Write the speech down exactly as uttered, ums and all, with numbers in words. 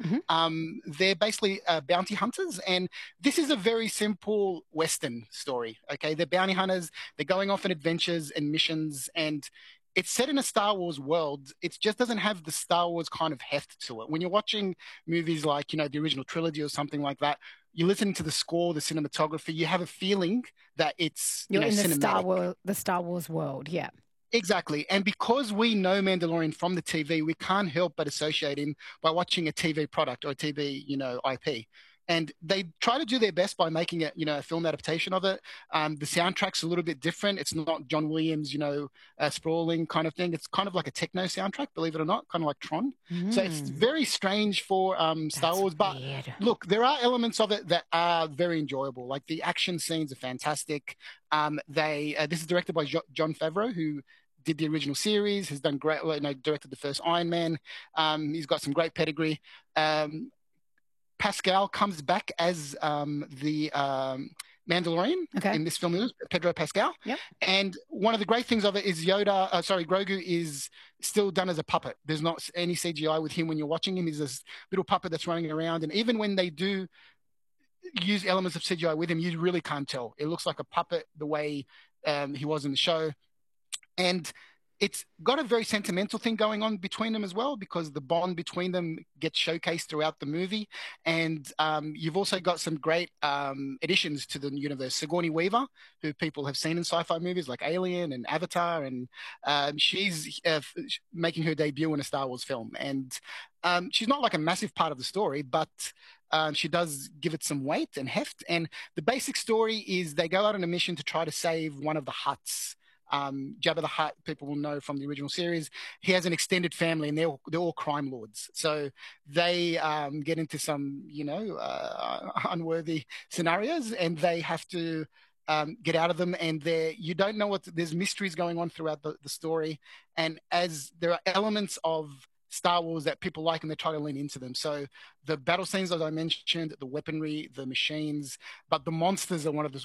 Mhm. Um, they're basically uh, bounty hunters, and this is a very simple Western story. Okay, they're bounty hunters. They're going off on adventures and missions, and it's set in a Star Wars world. It just doesn't have the Star Wars kind of heft to it. When you're watching movies like, you know, the original trilogy or something like that, you listen to the score, the cinematography, you have a feeling that it's, you You're know, in the Star cinematic. Wars, the Star Wars world. Yeah. Exactly. And because we know Mandalorian from the T V, we can't help but associate him by watching a T V product or a T V, you know, I P. And they try to do their best by making it, you know, a film adaptation of it. Um, the soundtrack's a little bit different. It's not John Williams, you know, uh, sprawling kind of thing. It's kind of like a techno soundtrack, believe it or not, kind of like Tron. So it's Mm, very strange for um, Star that's Wars. But weird. look, there are elements of it that are very enjoyable. Like the action scenes are fantastic. Um, they uh, This is directed by jo- John Favreau, who did the original series, has done great, you know, directed the first Iron Man. Um, he's got some great pedigree. Um, Pascal comes back as um, the um, Mandalorian Okay. in this film, Pedro Pascal. Yep. And one of the great things of it is Yoda, uh, sorry, Grogu is still done as a puppet. There's not any C G I with him when you're watching him. He's this little puppet that's running around. And even when they do use elements of C G I with him, you really can't tell. It looks like a puppet the way um, he was in the show. And it's got a very sentimental thing going on between them as well, because the bond between them gets showcased throughout the movie. And um, you've also got some great um, additions to the universe. Sigourney Weaver, who people have seen in sci-fi movies like Alien and Avatar, and um, she's uh, making her debut in a Star Wars film. And um, she's not like a massive part of the story, but um, she does give it some weight and heft. And the basic story is they go out on a mission to try to save one of the Hutts. Um, Jabba the Hutt, people will know from the original series. He has an extended family, and they're all, they're all crime lords. So they um, get into some, you know, uh, unworthy scenarios, and they have to um, get out of them. And there, you don't know what there's mysteries going on throughout the, the story. And as there are elements of Star Wars that people like, and they try to lean into them. So the battle scenes, as I mentioned, the weaponry, the machines, but the monsters are one of the